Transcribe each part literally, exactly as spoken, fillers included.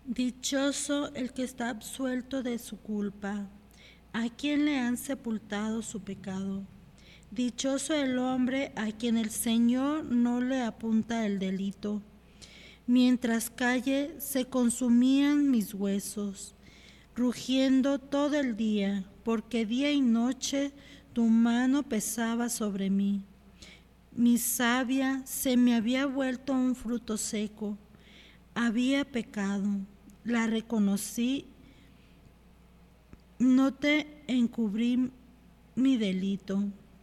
Dichoso el que está absuelto de su culpa, a quien le han sepultado su pecado. Dichoso el hombre a quien el Señor no le apunta el delito. Mientras calle se consumían mis huesos, rugiendo todo el día, porque día y noche tu mano pesaba sobre mí. Mi savia se me había vuelto un fruto seco. Había pecado, la reconocí, no te encubrí mi delito.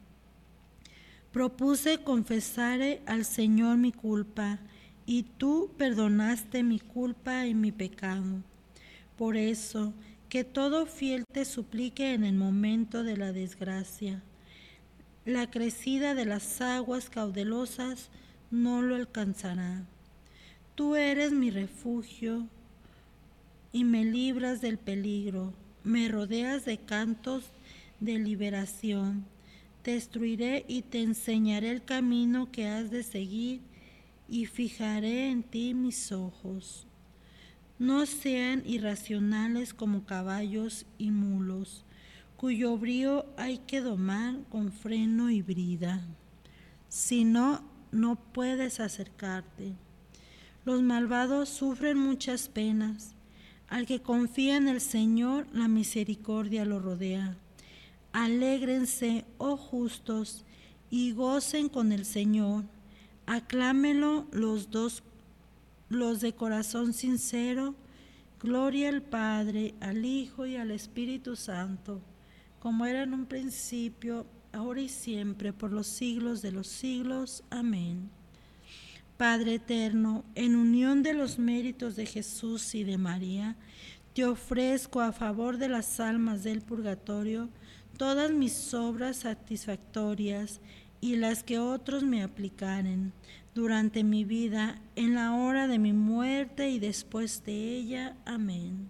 Propuse confesar al Señor mi culpa, y tú perdonaste mi culpa y mi pecado. Por eso, que todo fiel te suplique en el momento de la desgracia. La crecida de las aguas caudalosas no lo alcanzará. Tú eres mi refugio y me libras del peligro. Me rodeas de cantos de liberación. Te instruiré y te enseñaré el camino que has de seguir, y fijaré en ti mis ojos. No sean irracionales como caballos y mulos, cuyo brío hay que domar con freno y brida. Si no, no puedes acercarte. Los malvados sufren muchas penas. Al que confía en el Señor, la misericordia lo rodea. Alégrense, oh justos, y gocen con el Señor. Aclámenlo los dos, los de corazón sincero. Gloria al Padre, al Hijo y al Espíritu Santo, como era en un principio, ahora y siempre, por los siglos de los siglos. Amén. Padre eterno, en unión de los méritos de Jesús y de María, te ofrezco a favor de las almas del purgatorio todas mis obras satisfactorias y las que otros me aplicaren durante mi vida, en la hora de mi muerte y después de ella. Amén.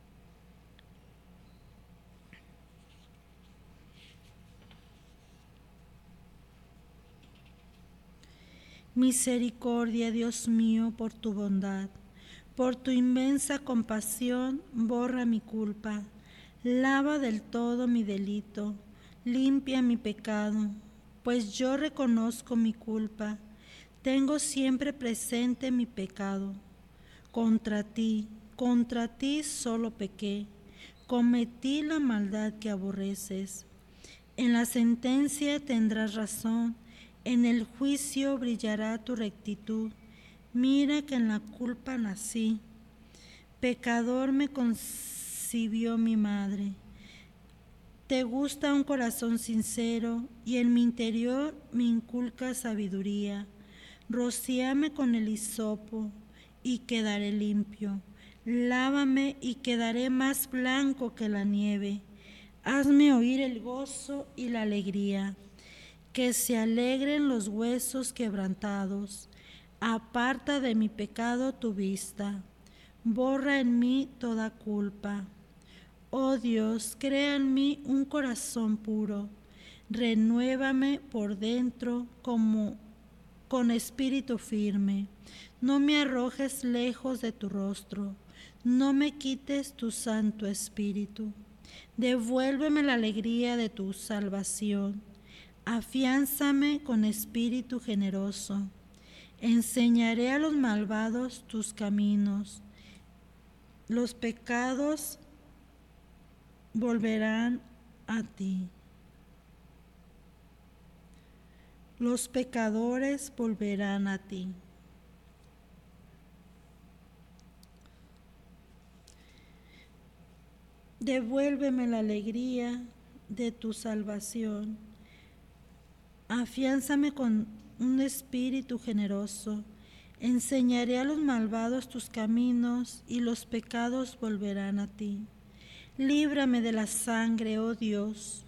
Misericordia, Dios mío, por tu bondad, por tu inmensa compasión, borra mi culpa, lava del todo mi delito, limpia mi pecado, pues yo reconozco mi culpa, tengo siempre presente mi pecado. Contra ti, contra ti solo pequé, cometí la maldad que aborreces. En la sentencia tendrás razón, en el juicio brillará tu rectitud. Mira que en la culpa nací, pecador me concibió mi madre. Te gusta un corazón sincero, y en mi interior me inculca sabiduría. Rocíame con el hisopo, y quedaré limpio. Lávame y quedaré más blanco que la nieve. Hazme oír el gozo y la alegría, que se alegren los huesos quebrantados. Aparta de mi pecado tu vista, borra en mí toda culpa. Oh Dios, crea en mí un corazón puro, renuévame por dentro como con espíritu firme. No me arrojes lejos de tu rostro, no me quites tu Santo Espíritu. Devuélveme la alegría de tu salvación, afiánzame con espíritu generoso. Enseñaré a los malvados tus caminos, los pecados volverán a ti. Los pecadores volverán a ti. Devuélveme la alegría de tu salvación. Afiánzame con un espíritu generoso. Enseñaré a los malvados tus caminos, y los pecados volverán a ti. Líbrame de la sangre, oh Dios.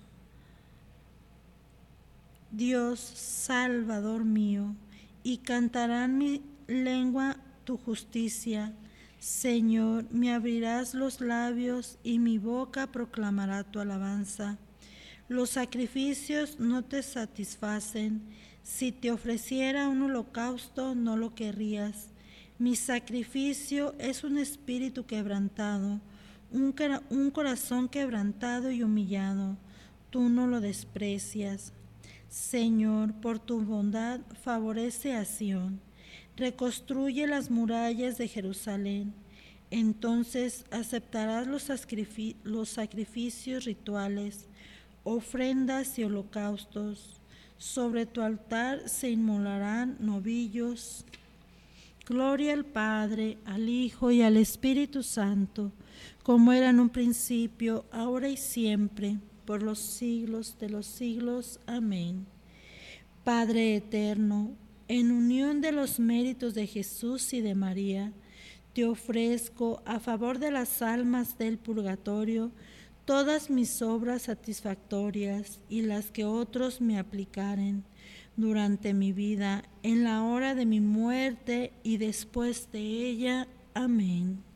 Dios, Salvador mío, y cantarán mi lengua tu justicia. Señor, me abrirás los labios, y mi boca proclamará tu alabanza. Los sacrificios no te satisfacen. Si te ofreciera un holocausto, no lo querrías. Mi sacrificio es un espíritu quebrantado, un, un corazón quebrantado y humillado. Tú no lo desprecias. Señor, por tu bondad favorece a Sión. Reconstruye las murallas de Jerusalén. Entonces aceptarás los, sacrific- los sacrificios rituales, ofrendas y holocaustos. Sobre tu altar se inmolarán novillos. Gloria al Padre, al Hijo y al Espíritu Santo, como era en un principio, ahora y siempre, por los siglos de los siglos. Amén. Padre eterno, en unión de los méritos de Jesús y de María, te ofrezco, a favor de las almas del purgatorio, todas mis obras satisfactorias y las que otros me aplicaren durante mi vida, en la hora de mi muerte y después de ella. Amén.